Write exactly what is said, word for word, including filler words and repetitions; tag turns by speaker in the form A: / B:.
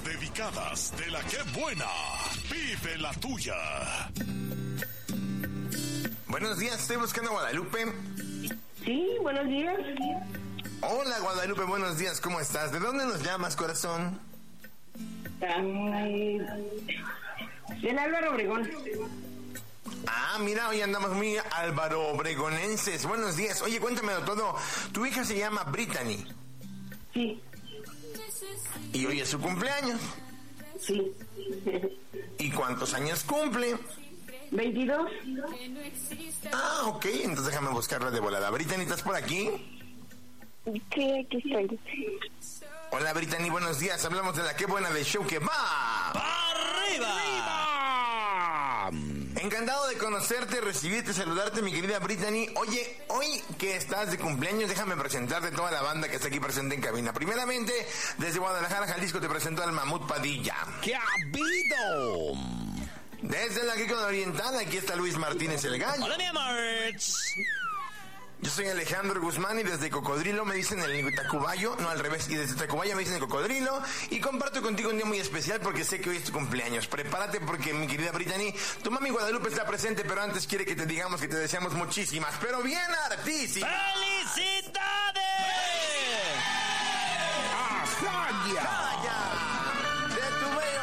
A: dedicadas de la que buena. Vive la tuya.
B: Buenos días, estoy buscando a Guadalupe.
C: Sí, buenos días.
B: Hola Guadalupe, buenos días, ¿cómo estás? ¿De dónde nos llamas, corazón?
C: Ay, del Álvaro Obregón.
B: Ah, mira, hoy andamos muy Álvaro Obregonenses. Buenos días. Oye, cuéntamelo todo. Tu hija se llama Brittany.
C: Sí.
B: Y hoy es su cumpleaños.
C: Sí.
B: ¿Y cuántos años cumple?
C: veintidós.
B: Ah, ok, entonces déjame buscarla de volada. Brittany, ¿estás por aquí?
C: Sí, aquí estoy.
B: Hola Brittany, buenos días. Hablamos de la que buena del show que va.
D: ¡Arriba!
B: Encantado de conocerte, recibirte, saludarte, mi querida Brittany. Oye, hoy que estás de cumpleaños, déjame presentarte toda la banda que está aquí presente en cabina. Primeramente, desde Guadalajara, Jalisco, te presento al Mamut Padilla.
D: ¡Qué ha habido!
B: Desde la Agrícola Oriental, aquí está Luis Martínez el Gallo.
D: ¡Hola, mi amor!
B: Yo soy Alejandro Guzmán y desde Cocodrilo me dicen el Tacubayo, no al revés, y desde Tacubaya me dicen el Cocodrilo, y comparto contigo un día muy especial porque sé que hoy es tu cumpleaños. Prepárate porque mi querida Brittany, tu mami Guadalupe está presente, pero antes quiere que te digamos que te deseamos muchísimas, pero bien artísimas.
D: ¡Felicidades!
B: ¡Ajaya!